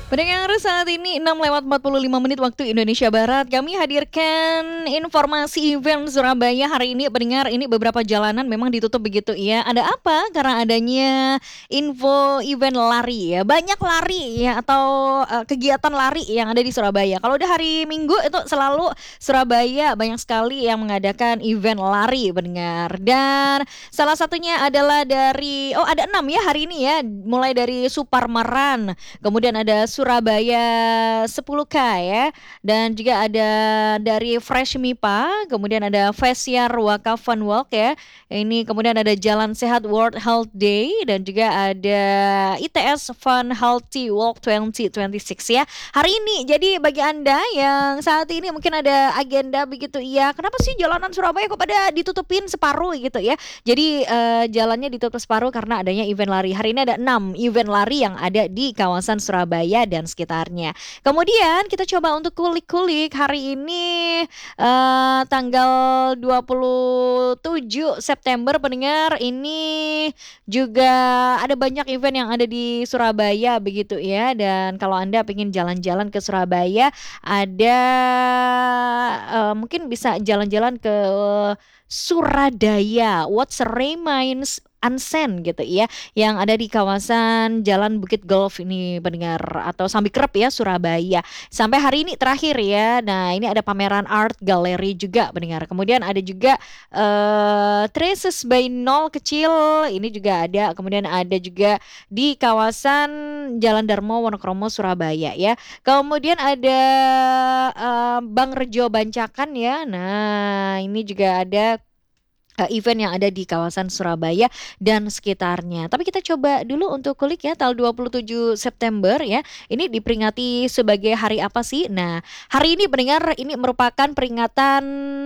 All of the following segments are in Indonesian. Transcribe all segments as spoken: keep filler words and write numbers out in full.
Pendengar saat ini enam lewat empat puluh lima menit waktu Indonesia Barat. Kami hadirkan informasi event Surabaya hari ini. Pendengar, ini beberapa jalanan memang ditutup begitu ya. Ada apa? Karena adanya info event lari ya. Banyak lari ya atau uh, kegiatan lari yang ada di Surabaya. Kalau udah hari Minggu itu selalu Surabaya banyak sekali yang mengadakan event lari, pendengar. Dan salah satunya adalah dari oh ada enam ya hari ini ya. Mulai dari Suparmaran, kemudian ada Surabaya sepuluh K ya. Dan juga ada dari Fresh Mipa, kemudian ada Festiar Wakaf Fun Walk ya. Ini kemudian ada Jalan Sehat World Health Day dan juga ada I T S Fun Healthy Walk dua ribu dua puluh enam ya. Hari ini jadi bagi Anda yang saat ini mungkin ada agenda begitu ya. Kenapa sih jalanan Surabaya kok pada ditutupin separuh gitu ya. Jadi eh, jalannya ditutup separuh karena adanya event lari. Hari ini ada enam event lari yang ada di kawasan Surabaya dan sekitarnya. Kemudian kita coba untuk kulik-kulik hari ini eh, tanggal dua puluh tujuh September, pendengar, ini juga ada banyak event yang ada di Surabaya begitu ya. Dan kalau Anda pengen jalan-jalan ke Surabaya, ada eh, mungkin bisa jalan-jalan ke Suradaya, What's Remains Ansen gitu ya, yang ada di kawasan Jalan Bukit Golf ini, pendengar, atau Sambikrep ya, Surabaya. Sampai hari ini terakhir ya. Nah, ini ada pameran art gallery juga, pendengar. Kemudian ada juga eh Traces by Nol kecil, ini juga ada. Kemudian ada juga di kawasan Jalan Darmo Wonokromo Surabaya ya. Kemudian ada eh, Bang Rejo Bancakan ya. Nah, ini juga ada uh, event yang ada di kawasan Surabaya dan sekitarnya. Tapi kita coba dulu untuk kulik ya, tanggal dua puluh tujuh September ya. Ini diperingati sebagai hari apa sih? Nah, hari ini pendengar, ini merupakan peringatan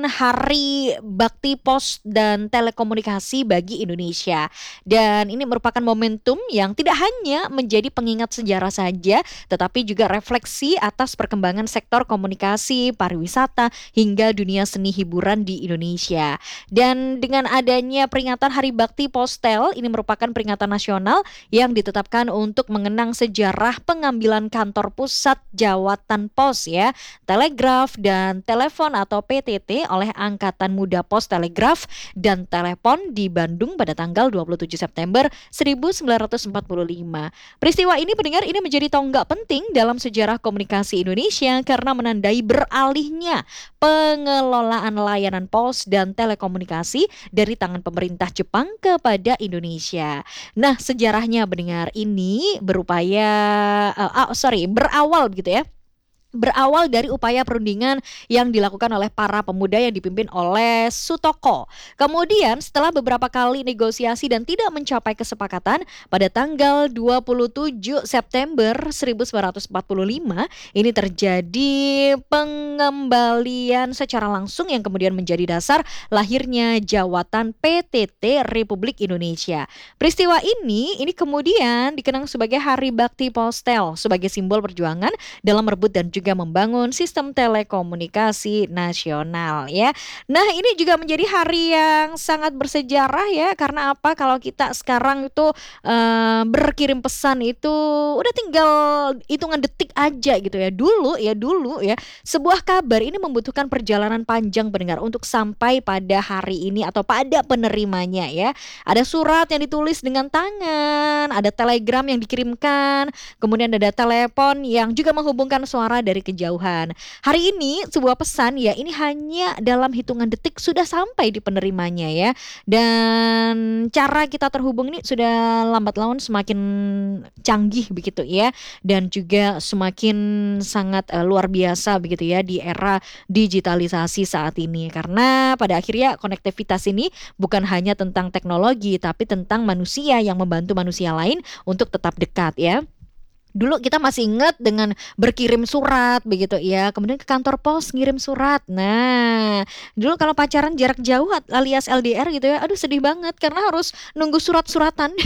Hari Bakti Pos dan Telekomunikasi bagi Indonesia. Dan ini merupakan momentum yang tidak hanya menjadi pengingat sejarah saja, tetapi juga refleksi atas perkembangan sektor komunikasi, pariwisata, hingga dunia seni hiburan di Indonesia. Dan dengan adanya peringatan Hari Bakti Postel, ini merupakan peringatan nasional yang ditetapkan untuk mengenang sejarah pengambilan kantor pusat jawatan pos ya, telegraf dan telepon atau P T T oleh Angkatan Muda Pos Telegraf dan Telepon di Bandung pada tanggal dua puluh tujuh September seribu sembilan ratus empat puluh lima. Peristiwa ini, pendengar, ini menjadi tonggak penting dalam sejarah komunikasi Indonesia karena menandai beralihnya pengelolaan layanan pos dan telekomunikasi dari tangan pemerintah Jepang kepada Indonesia. Nah, sejarahnya, pendengar, ini berupaya uh, oh, sorry berawal begitu ya. Berawal dari upaya perundingan yang dilakukan oleh para pemuda yang dipimpin oleh Sutoko. Kemudian setelah beberapa kali negosiasi dan tidak mencapai kesepakatan, pada tanggal dua puluh tujuh September seribu sembilan ratus empat puluh lima ini terjadi pengembalian secara langsung yang kemudian menjadi dasar lahirnya jawatan P T T Republik Indonesia. Peristiwa ini ini kemudian dikenang sebagai Hari Bakti Postel sebagai simbol perjuangan dalam merebut dan juga juga membangun sistem telekomunikasi nasional ya. Nah, ini juga menjadi hari yang sangat bersejarah ya, karena apa? Kalau kita sekarang itu uh, berkirim pesan itu udah tinggal hitungan detik aja gitu ya. Dulu ya dulu ya, sebuah kabar ini membutuhkan perjalanan panjang, pendengar, untuk sampai pada hari ini atau pada penerimanya ya. Ada surat yang ditulis dengan tangan, ada telegram yang dikirimkan, kemudian ada telepon yang juga menghubungkan suara dari dari kejauhan. Hari ini sebuah pesan ya, ini hanya dalam hitungan detik sudah sampai di penerimanya ya. Dan cara kita terhubung ini sudah lambat laun semakin canggih begitu ya, dan juga semakin sangat uh, luar biasa begitu ya di era digitalisasi saat ini. Karena pada akhirnya konektivitas ini bukan hanya tentang teknologi, tapi tentang manusia yang membantu manusia lain untuk tetap dekat ya. Dulu kita masih ingat dengan berkirim surat begitu ya, kemudian ke kantor pos ngirim surat. Nah, dulu kalau pacaran jarak jauh alias L D R gitu ya, aduh sedih banget karena harus nunggu surat-suratan.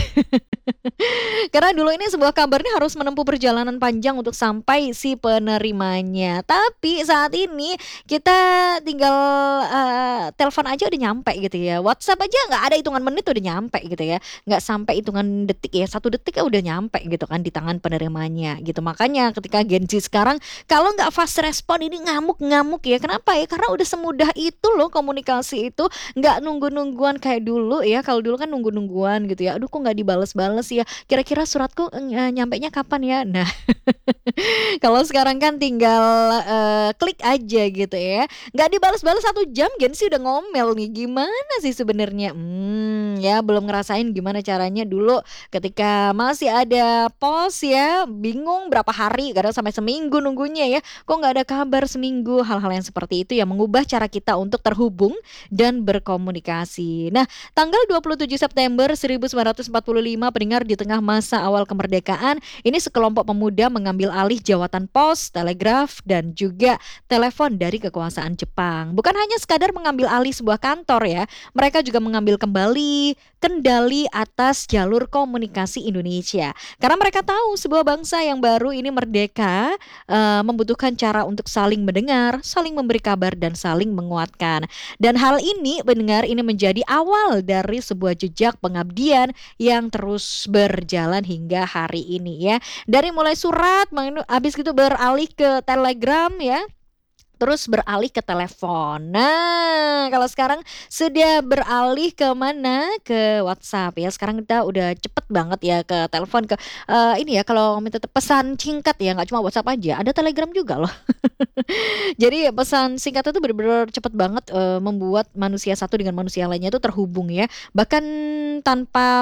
Karena dulu ini sebuah kabar ini harus menempuh perjalanan panjang untuk sampai si penerimanya. Tapi saat ini kita tinggal uh, telepon aja udah nyampe gitu ya. WhatsApp aja nggak ada hitungan menit udah nyampe gitu ya. Nggak sampai hitungan detik ya, satu detik ya udah nyampe gitu kan di tangan penerima namanya gitu. Makanya ketika Gen Z sekarang kalau nggak fast respon ini ngamuk-ngamuk ya. Kenapa ya? Karena udah semudah itu loh komunikasi itu, nggak nunggu-nungguan kayak dulu ya. Kalau dulu kan nunggu-nungguan gitu ya. Aduh kok nggak dibales-bales ya? Kira-kira suratku eh, nyampainya kapan ya? Nah, kalau sekarang kan tinggal eh, klik aja gitu ya. Nggak dibalas-balas satu jam Gen Z udah ngomel nih. Gimana sih sebenarnya? Hmm, ya belum ngerasain gimana caranya dulu ketika masih ada pos ya, bingung berapa hari, kadang sampai seminggu nunggunya ya. Kok nggak ada kabar seminggu? Hal-hal yang seperti itu yang mengubah cara kita untuk terhubung dan berkomunikasi. Nah, tanggal dua puluh tujuh September seribu sembilan ratus empat puluh lima pendengar di tengah masa awal kemerdekaan, ini sekelompok pemuda mengambil alih jawatan pos, telegraf, dan juga telepon dari kekuasaan Jepang. Bukan hanya sekadar mengambil alih sebuah kantor ya, mereka juga mengambil kembali kendali atas jalur komunikasi Indonesia. Karena mereka tahu sebuah bangsa yang baru ini merdeka eh, membutuhkan cara untuk saling mendengar, saling memberi kabar, dan saling menguatkan. Dan hal ini mendengar ini menjadi awal dari sebuah jejak pengabdian yang terus berjalan hingga hari ini ya. Dari mulai surat, habis gitu beralih ke telegram ya, terus beralih ke telepon. Nah, kalau sekarang sudah beralih ke mana? Ke WhatsApp ya. Sekarang kita udah cepet banget ya ke telepon, ke eh, ini ya kalau minta te- pesan singkat ya, nggak cuma WhatsApp aja, ada Telegram juga loh. Jadi pesan singkat itu benar-benar cepet banget eh, membuat manusia satu dengan manusia lainnya itu terhubung ya. Bahkan tanpa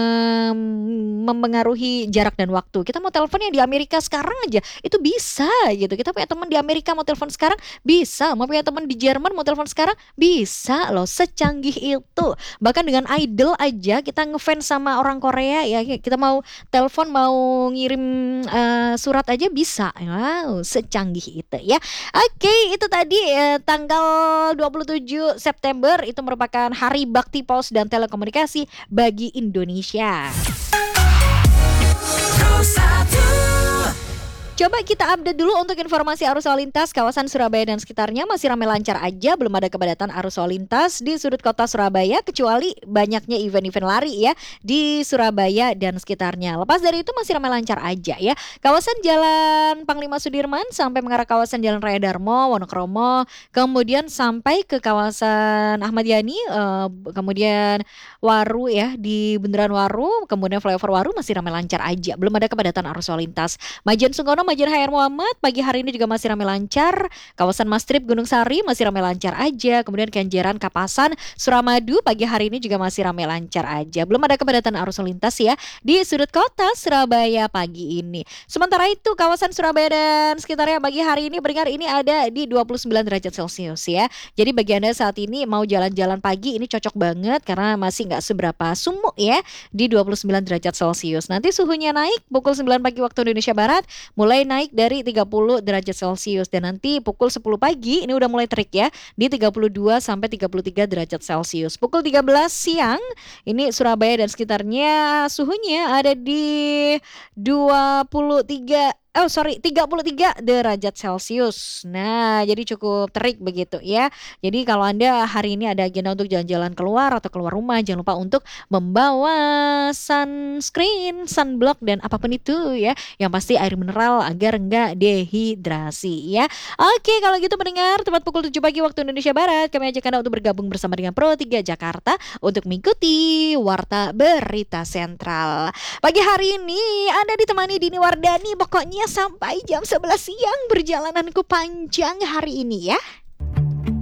mem- mempengaruhi jarak dan waktu. Kita mau teleponnya di Amerika sekarang aja itu bisa gitu. Kita punya teman di Amerika mau telepon sekarang bisa, mau punya teman di Jerman mau telepon sekarang bisa loh, secanggih itu. Bahkan dengan idol aja kita ngefans sama orang Korea ya, kita mau telepon mau ngirim eh, surat aja bisa. Wow, secanggih itu ya. Oke, itu tadi eh, tanggal dua puluh tujuh September itu merupakan Hari Bakti Pos dan Telekomunikasi bagi Indonesia. Coba kita update dulu untuk informasi arus lalu lintas kawasan Surabaya dan sekitarnya. Masih ramai lancar aja, belum ada kepadatan arus lalu lintas di sudut kota Surabaya kecuali banyaknya event-event lari ya di Surabaya dan sekitarnya. Lepas dari itu masih ramai lancar aja ya. Kawasan Jalan Panglima Sudirman sampai mengarah kawasan Jalan Raya Darmo, Wonokromo, kemudian sampai ke kawasan Ahmad Yani, eh, kemudian Waru ya, di Bundaran Waru, kemudian flyover Waru masih ramai lancar aja. Belum ada kepadatan arus lalu lintas. Majen Sungkono, Majen H R Muhammad pagi hari ini juga masih ramai lancar. Kawasan Mastrip Gunung Sari masih ramai lancar aja. Kemudian Kenjeran Kapasan Suramadu pagi hari ini juga masih ramai lancar aja. Belum ada kepadatan arus lalu lintas ya di sudut kota Surabaya pagi ini. Sementara itu kawasan Surabaya dan sekitarnya pagi hari ini pendengar ini ada di dua puluh sembilan derajat Celcius ya. Jadi bagi Anda saat ini mau jalan-jalan pagi ini cocok banget karena masih nggak seberapa sumuk ya di dua puluh sembilan derajat Celcius. Nanti suhunya naik pukul sembilan pagi waktu Indonesia Barat, mulai naik dari tiga puluh derajat Celcius, dan nanti pukul sepuluh pagi ini udah mulai terik ya di tiga puluh dua sampai tiga puluh tiga derajat Celcius. Pukul tiga belas siang ini Surabaya dan sekitarnya suhunya ada di dua puluh tiga Oh sorry tiga puluh tiga derajat Celcius. Nah jadi cukup terik begitu ya. Jadi kalau Anda hari ini ada agenda untuk jalan-jalan keluar atau keluar rumah, jangan lupa untuk membawa sunscreen, sunblock, dan apapun itu ya. Yang pasti air mineral agar enggak dehidrasi ya. Oke, kalau gitu mendengar tepat pukul tujuh pagi waktu Indonesia Barat, kami ajak Anda untuk bergabung bersama dengan Pro tiga Jakarta untuk mengikuti Warta Berita Sentral. Pagi hari ini Anda ditemani Dini Wardani, pokoknya sampai jam sebelas siang perjalananku panjang hari ini ya.